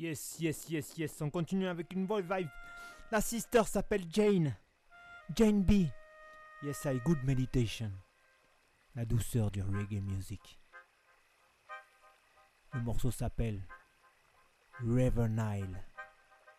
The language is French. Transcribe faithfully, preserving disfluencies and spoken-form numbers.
Yes, yes, yes, yes. On continue avec une boy vibe. La sister s'appelle Jane. Jane B. Yes, I good meditation. La douceur du reggae music. Le morceau s'appelle River Nile.